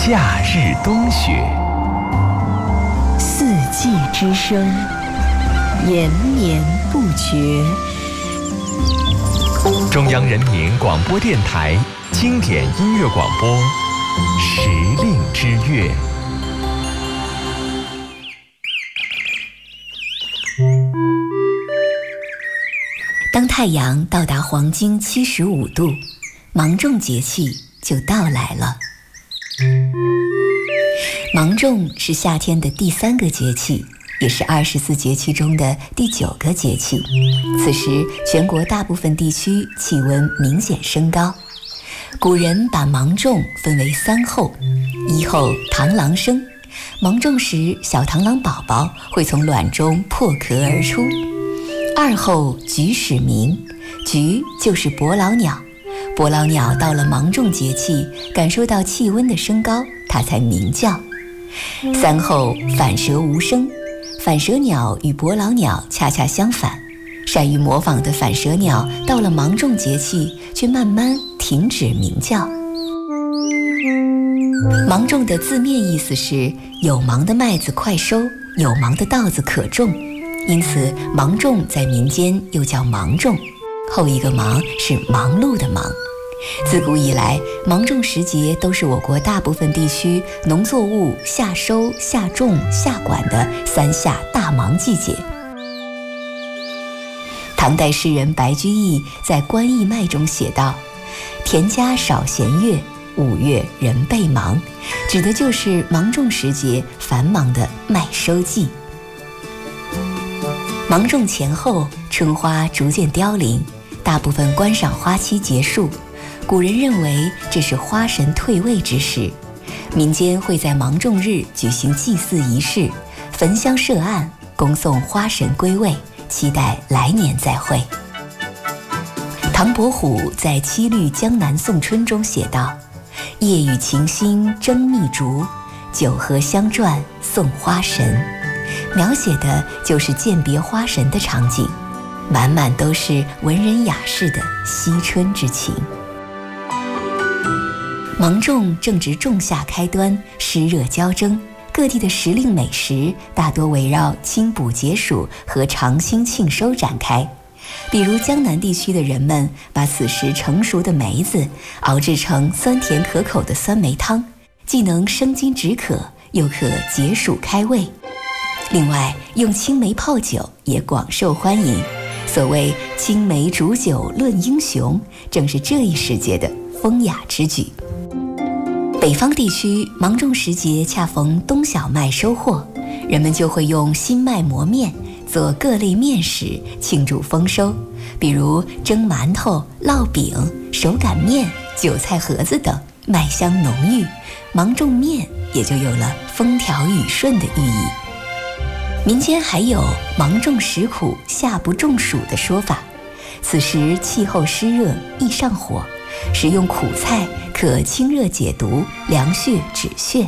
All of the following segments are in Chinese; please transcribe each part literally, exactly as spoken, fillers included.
夏日冬雪， 四季之声，延绵不绝。 中央人民广播电台经典音乐广播，时令之乐。 当太阳到达黄金七十五度，芒种节气就到来了。芒种是夏天的第三个节气，也是二十四节气中的第九个节气。此时，全国大部分地区气温明显升高。古人把芒种分为三候：一候螳螂生，芒种时小螳螂宝宝会从卵中破壳而出；二候菊始鸣，菊就是伯劳鸟，伯劳鸟到了芒种节气，感受到气温的升高，它才鸣叫；三候反舌无声，反舌鸟与伯劳鸟恰恰相反，善于模仿的反舌鸟到了芒种节气却慢慢停止鸣叫。芒种的字面意思是有芒的麦子快收，有芒的稻子可种，因此芒种在民间又叫芒种，后一个忙是忙碌的忙。自古以来，芒种时节都是我国大部分地区农作物夏收、夏种、夏管的三夏大忙季节。唐代诗人白居易在《观义麦》中写道：田家少闲月，五月人备忙，指的就是芒种时节繁忙的麦收季。芒种前后，春花逐渐凋零，大部分观赏花期结束。古人认为这是花神退位之时，民间会在芒种日举行祭祀仪式，焚香设案，恭送花神归位，期待来年再会。唐伯虎在《七律江南送春》中写道：夜雨晴心争蜜竹，酒荷香啭送花神，描写的就是饯别花神的场景，满满都是文人雅士的惜春之情。芒种正值仲夏开端，湿热交争，各地的时令美食大多围绕清补解暑和尝新庆收展开。比如江南地区的人们把此时成熟的梅子熬制成酸甜可口的酸梅汤，既能生津止渴，又可解暑开胃。另外，用青梅泡酒也广受欢迎。所谓青梅煮酒论英雄，正是这一时节的风雅之举。北方地区芒种时节恰逢冬小麦收获，人们就会用新麦磨面做各类面食庆祝丰收，比如蒸馒头、烙饼、手擀面、韭菜盒子等，麦香浓郁，芒种面也就有了风调雨顺的寓意。民间还有芒种时苦，夏不中暑的说法，此时气候湿热，易上火，食用苦菜可清热解毒、凉血止血。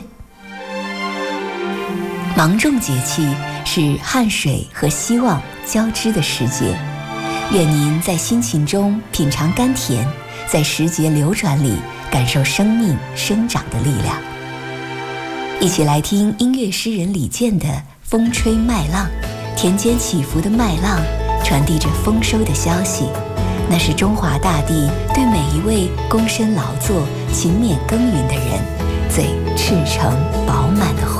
芒种节气是汗水和希望交织的时节，愿您在辛勤中品尝甘甜，在时节流转里感受生命生长的力量。一起来听音乐诗人李健的《风吹麦浪》，田间起伏的麦浪传递着丰收的消息，那是中华大地对每一位躬身劳作、勤勉耕耘的人最赤诚饱满